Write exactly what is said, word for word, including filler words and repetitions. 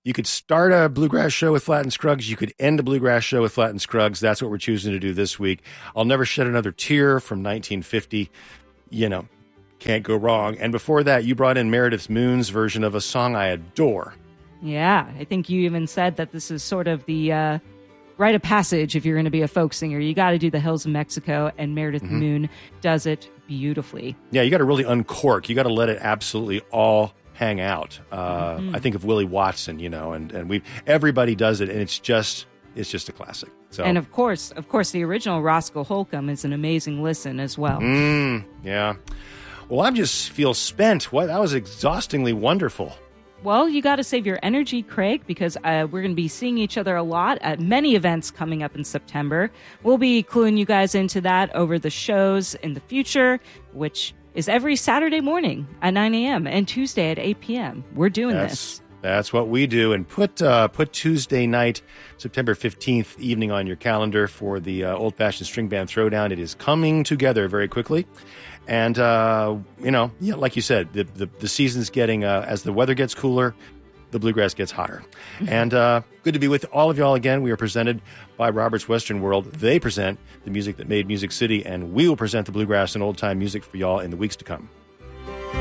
You could start a bluegrass show with Flatt and Scruggs. You could end a bluegrass show with Flatt and Scruggs. That's what we're choosing to do this week. I'll Never Shed Another Tear from nineteen fifty. You know, can't go wrong. And before that, you brought in Meredith Moon's version of a song I adore. Yeah, I think you even said that this is sort of the uh, rite of passage if you're going to be a folk singer. You got to do the Hills of Mexico, and Meredith mm-hmm. Moon does it beautifully. Yeah, you got to really uncork. You got to let it absolutely all hang out. Uh, mm-hmm. I think of Willie Watson, you know, and, and we everybody does it, and it's just it's just a classic. So. And of course, of course, the original Roscoe Holcomb is an amazing listen as well. Mm, yeah. Well, I just feel spent. What that was exhaustingly wonderful. Well, you got to save your energy, Craig, because uh, we're going to be seeing each other a lot at many events coming up in September. We'll be cluing you guys into that over the shows in the future, which is every Saturday morning at nine a.m. and Tuesday at eight p.m. We're doing that's, this. That's what we do. And put uh, put Tuesday night, September fifteenth evening on your calendar for the uh, Old Fashioned String Band Throwdown. It is coming together very quickly. And, uh, you know, yeah, like you said, the, the, the season's getting, uh, as the weather gets cooler, the bluegrass gets hotter. And uh, good to be with all of y'all again. We are presented by Robert's Western World. They present the music that made Music City, and we will present the bluegrass and old-time music for y'all in the weeks to come.